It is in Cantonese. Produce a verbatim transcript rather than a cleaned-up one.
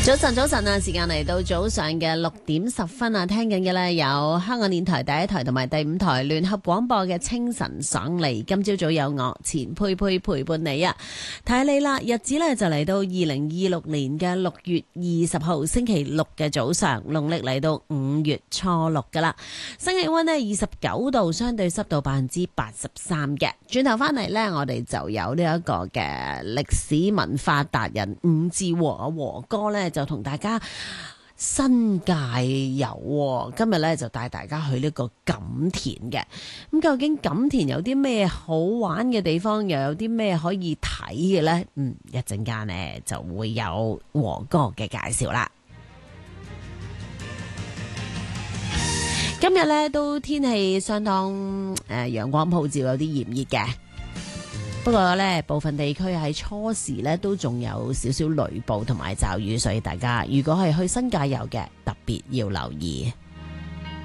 早晨，早晨啊！時間嚟到早上嘅六點十分啊，聽緊嘅呢有香港電台第一台同埋第五台聯合廣播嘅清晨爽利。今朝早有我錢佩佩陪伴你啊，睇你啦，日子呢就嚟到二零二六年嘅六月二十號星期六嘅早上，農曆嚟到五月初六噶啦。新氣溫呢二十九度，相對濕度百分之八十三嘅。轉頭翻嚟呢，我哋就有呢一個嘅歷史文化達人伍志和啊和哥呢。就同大家新界遊，今日咧就帶大家去呢個錦田嘅。咁究竟錦田有啲咩好玩嘅地方，又有啲咩可以睇嘅呢？嗯，一陣間呢就會有和哥嘅介紹啦。今日呢都天氣相當誒陽光普照，有啲炎熱嘅。不過咧，部分地區喺初時咧都仲有少少雷暴同埋驟雨，所以大家如果係去新界遊嘅，特別要留意。